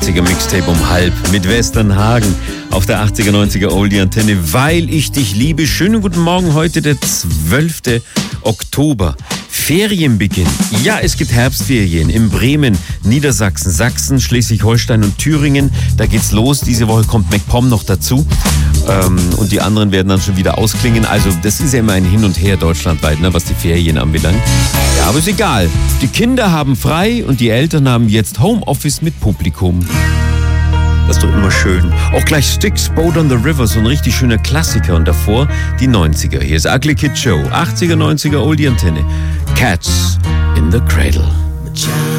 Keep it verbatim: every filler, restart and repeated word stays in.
achtziger Mixtape um halb mit Westernhagen auf der achtziger, neunziger Oldie-Antenne, weil ich dich liebe. Schönen guten Morgen, heute der zwölfte Oktober. Ferienbeginn. Ja, es gibt Herbstferien in Bremen, Niedersachsen, Sachsen, Schleswig-Holstein und Thüringen. Da geht's los. Diese Woche kommt MacPom noch dazu. Ähm, und die anderen werden dann schon wieder ausklingen. Also das ist ja immer ein Hin und Her deutschlandweit, ne, was die Ferien anbelangt. Ja, aber ist egal. Die Kinder haben frei und die Eltern haben jetzt Homeoffice mit Publikum. Das ist doch immer schön. Auch gleich Styx, Boat on the River, so ein richtig schöner Klassiker. Und davor die neunziger. Hier ist Ugly Kid Joe, achtziger, neunziger Oldie-Antenne. Cats in the Cradle.